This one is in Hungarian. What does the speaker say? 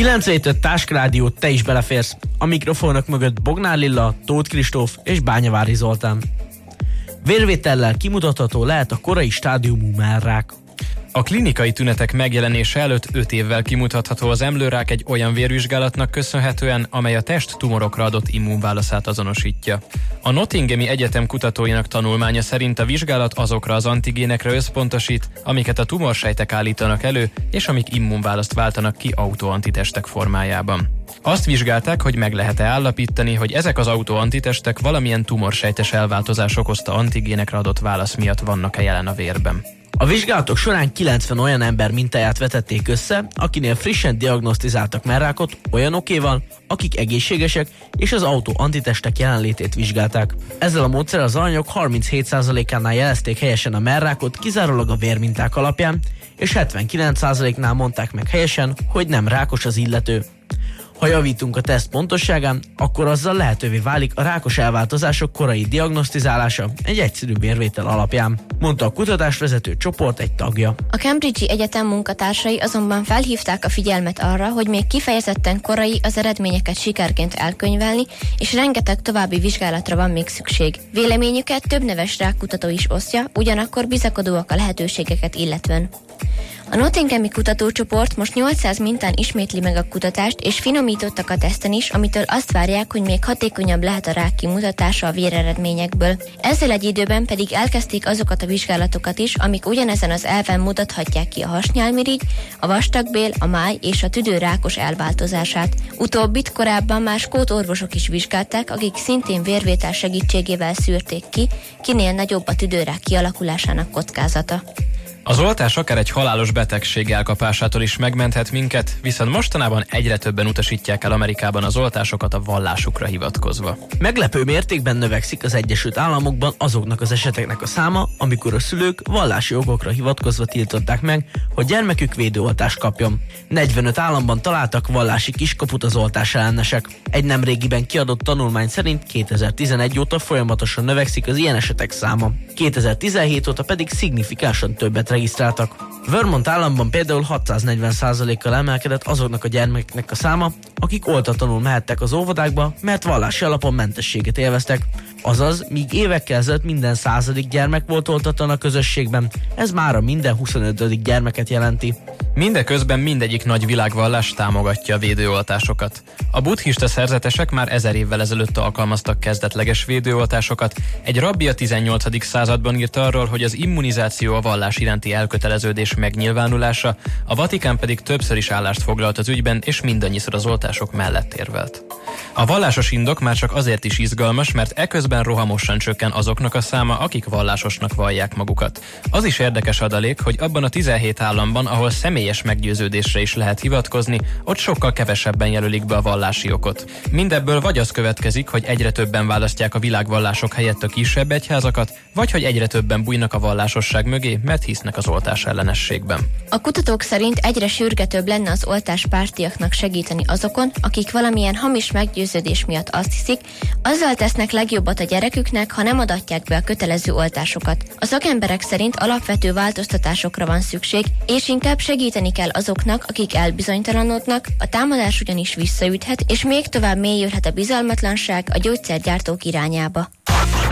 9-5 Táskrádió, te is beleférsz. A mikrofonok mögött Bognár Lilla, Tóth Kristóf és Bányavári Zoltán. Vérvétellel kimutatható lehet a korai stádiumú mellrák. A klinikai tünetek megjelenése előtt 5 évvel kimutatható az emlőrák egy olyan vérvizsgálatnak köszönhetően, amely a test tumorokra adott immunválaszát azonosítja. A Nottinghami Egyetem kutatóinak tanulmánya szerint a vizsgálat azokra az antigénekre összpontosít, amiket a tumorsejtek állítanak elő, és amik immunválaszt váltanak ki autoantitestek formájában. Azt vizsgálták, hogy meg lehet-e állapítani, hogy ezek az autoantitestek valamilyen tumorsejtes elváltozás okozta antigénekre adott válasz miatt vannak-e jelen a vérben. A vizsgálatok során 90 olyan ember mintáját vetették össze, akinél frissen diagnosztizáltak mellrákot olyanokéval, akik egészségesek, és az autoantitestek jelenlétét vizsgálták. Ezzel a módszerrel az alanyok 37%-ánál jelezték helyesen a mellrákot kizárólag a vérminták alapján, és 79%-nál mondták meg helyesen, hogy nem rákos az illető. Ha javítunk a teszt pontosságán, akkor azzal lehetővé válik a rákos elváltozások korai diagnosztizálása egy egyszerű vérvétel alapján, mondta a kutatásvezető csoport egy tagja. A Cambridge-i Egyetem munkatársai azonban felhívták a figyelmet arra, hogy még kifejezetten korai az eredményeket sikerként elkönyvelni, és rengeteg további vizsgálatra van még szükség. Véleményüket több neves rákkutató is osztja, ugyanakkor bizakodóak a lehetőségeket illetően. A Nottinghami kutatócsoport most 800 mintán ismétli meg a kutatást, és finomítottak a teszten is, amitől azt várják, hogy még hatékonyabb lehet a rák kimutatása a véreredményekből. Ezzel egy időben pedig elkezdték azokat a vizsgálatokat is, amik ugyanezen az elven mutathatják ki a hasnyálmirigy, a vastagbél, a máj és a tüdő rákos elváltozását. Utóbbit korábban már skót orvosok is vizsgálták, akik szintén vérvétel segítségével szűrték ki, kinél nagyobb a tüdőrák kialakulásának kockázata. Az oltás akár egy halálos betegség elkapásától is megmenthet minket, viszont mostanában egyre többen utasítják el Amerikában az oltásokat a vallásukra hivatkozva. Meglepő mértékben növekszik az Egyesült Államokban azoknak az eseteknek a száma, amikor a szülők vallási okokra hivatkozva tiltották meg, hogy gyermekük védőoltást kapjon. 45 államban találtak vallási kiskaput az oltás ellenesek. Egy nemrégiben kiadott tanulmány szerint 2011 óta folyamatosan növekszik az ilyen esetek száma. 2017 óta pedig szignifikánsan többet regisztráltak. Vermont államban például 640%-kal emelkedett azoknak a gyermekeknek a száma, akik oltatlanul mehettek az óvodákba, mert vallási alapon mentességet élveztek. Azaz, míg évekkel ezelőtt minden 100. gyermek volt oltatlan a közösségben, ez mára minden 25. gyermeket jelenti. Mindeközben mindegyik nagy világvallás támogatja a védőoltásokat. A buddhista szerzetesek már 1000 évvel ezelőtt alkalmaztak kezdetleges védőoltásokat. Egy rabbi a 18. században írt arról, hogy az immunizáció a vallás iránti elköteleződés megnyilvánulása, a Vatikán pedig többször is állást foglalt az ügyben, és mindannyiszor az oltások mellett érvelt. A vallásos indok már csak azért is izgalmas, mert eközben rohamosan csökken azoknak a száma, akik vallásosnak vallják magukat. Az is érdekes adalék, hogy abban a 17 államban, ahol személyes meggyőződésre is lehet hivatkozni, ott sokkal kevesebben jelölik be a vallási okot. Mindebből vagy az következik, hogy egyre többen választják a világvallások helyett a kisebb egyházakat, vagy hogy egyre többen bújnak a vallásosság mögé, mert hisznek az oltás ellenességben. A kutatók szerint egyre sürgetőbb lenne az oltáspártiaknak segíteni azokon, akik valamilyen hamis meggyőződés miatt azt hiszik, azzal tesznek legjobbat a gyereküknek, ha nem adatják be a kötelező oltásokat. A szakemberek szerint alapvető változtatásokra van szükség, és inkább segíteni kell azoknak, akik elbizonytalanodnak, a támadás ugyanis visszaüthet, és még tovább mélyülhet a bizalmatlanság a gyógyszergyártók irányába.